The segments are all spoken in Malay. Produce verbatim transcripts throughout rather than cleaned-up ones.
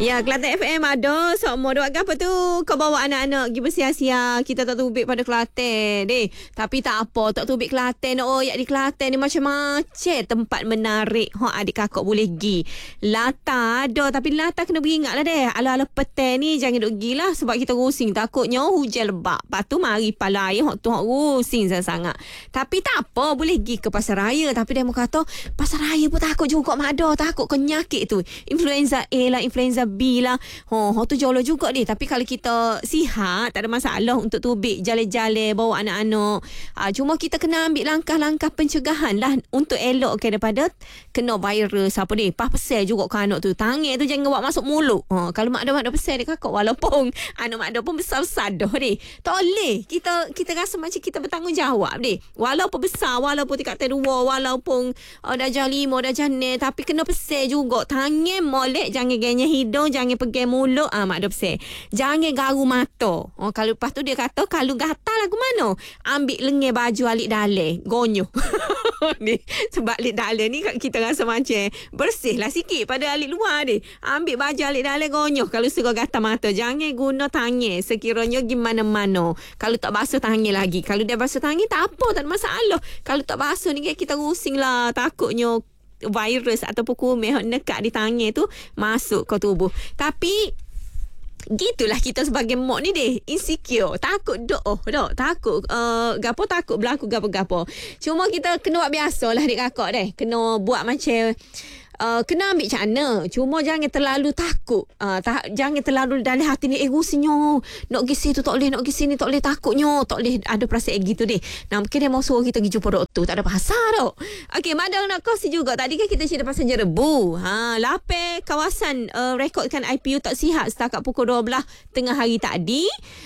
Ya, Kelantan F M ada. So, mau buat apa tu? Kau bawa anak-anak pergi bersia-sia. Kita tak tubik pada Kelantan. Deh. Tapi tak apa. Tak tubik Kelantan. Oh, ya di Kelantan ni macam-macam tempat menarik. Hak adik kakak boleh pergi. Lata ada. Tapi Lata kena beringat lah deh. Ala-ala petang ni jangan duk pergi lah. Sebab kita rusing. Takutnya hujan lebat. Lepas tu mari pala air. Hak tu hak rusing sangat. Tapi tak apa. Boleh pergi ke pasar raya. Tapi dia mau kata, pasar raya pun takut juga mak ada. Takut penyakit tu. Influenza A lah. Influenza B lah. Oh, oh tu jauh juga dia. Tapi kalau kita sihat, tak ada masalah untuk tubik jalan-jalan bawa anak-anak. Uh, cuma kita kena ambil langkah-langkah pencegahan lah untuk elok ke daripada kena virus apa dia. Pas pesel juga ke anak tu. Tangan tu jangan bawa masuk mulut. Uh, kalau mak ada mak ada pesel dia kakak walaupun anak mak ada pun besar-besar dah dia. Tak boleh. Kita kita rasa macam kita bertanggungjawab dia. Walaupun besar, walaupun tingkat dua, walaupun uh, darjah lima, darjah enam, tapi kena pesel juga. Tangan molek jangan ganya hidung, jangan pegang mulut. Ah, mak dopse. Jangan garu mata. Oh, kalau lepas tu dia kata kalau gatal lagu mana? Ambil lengan baju alik dalai, gonyo. Ni sebab alik dalai ni kita rasa macam bersihlah sikit pada alik luar ni. Ambil baju alik dalai gonyo kalau suka gatal mata. Jangan guna tangan sekiranya gimana-mana. Kalau tak basuh tangan lagi. Kalau dia basuh tangan tak apa, tak ada masalah. Kalau tak basuh ni kita rusing lah. Takutnya virus ataupun kuman yang nekat di tangan tu masuk ke tubuh. Tapi gitulah kita sebagai mak ni deh, insecure, takut doh, oh, doh, takut uh, gapo takut berlaku gapo-gapo. Cuma kita kena buat biasalah adik kakak deh. Kena buat macam Uh, kena ambil macam mana. Cuma jangan terlalu takut. Uh, tak, jangan terlalu dalam hati ni. Eh rusinya. Nak pergi situ tak boleh. Nak pergi sini tak boleh. Takutnya. Tak boleh ada perasaan gitu deh. Nah mungkin dia mau suruh kita pergi jumpa doktor. Tak ada pasal tau. Okey, madang nak kongsi juga. Tadi kan kita cerita pasal jerebu. Ha, lapar kawasan uh, rekodkan I P U tak sihat setakat pukul dua belas tengah hari tadi.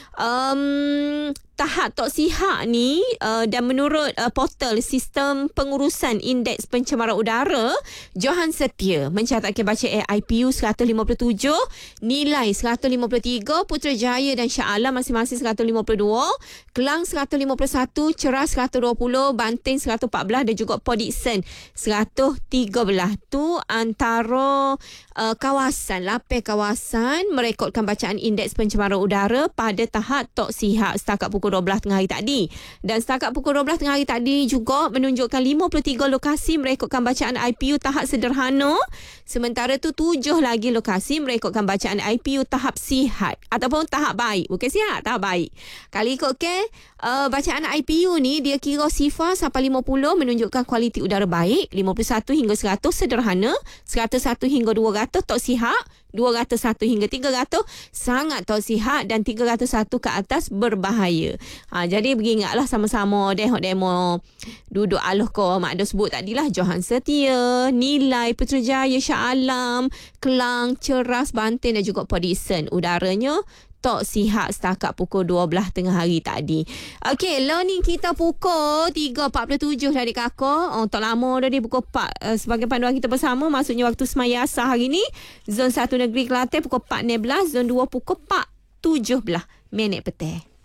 Um, tahap tak sihat ni uh, dan menurut uh, portal sistem pengurusan indeks pencemaran udara, Johan Setia mencatatkan bacaan I P U seratus lima puluh tujuh, nilai seratus lima puluh tiga, Putrajaya dan Shah Alam masing-masing seratus lima puluh dua, Kelang seratus lima puluh satu, Ceras seratus dua puluh, Banting seratus empat belas dan juga Port Dickson seratus tiga belas. Tu antara uh, kawasan, lapan kawasan merekodkan bacaan indeks pencemaran udara pada tahap tak sihat setakat pukul dua belas tengah hari tadi. Dan setakat pukul dua belas tengah hari tadi juga menunjukkan lima puluh tiga lokasi merekodkan bacaan I P U tahap sederhana. Sementara tu tujuh lagi lokasi merekodkan bacaan I P U tahap sihat ataupun tahap baik. Bukan sihat, tahap baik. Kali ikut ke uh, bacaan I P U ni dia kira sifar sampai lima puluh menunjukkan kualiti udara baik, lima puluh satu hingga seratus sederhana, seratus satu hingga dua ratus tak sihat, dua ratus satu hingga tiga ratus sangat tak sihat dan tiga ratus satu ke atas berbahaya. Ha, jadi beringatlah sama-sama deh demo duduk aloh ko mak ada sebut tadilah Johan Setia, nilai Putrajaya, Shah Alam, Kelang, Ceras, Banting dan juga Port Dickson. Udaranya tak sihat setakat pukul dua belas tengah hari tadi. Okey, learning kita pukul tiga empat puluh tujuh dari kakak. Oh, tak lama dah dia pukul empat. Uh, sebagai panduan kita bersama, maksudnya waktu semaya asar hari ni. Zon satu Negeri Kelantan pukul empat enam belas, zon dua pukul empat tujuh belas minit petang.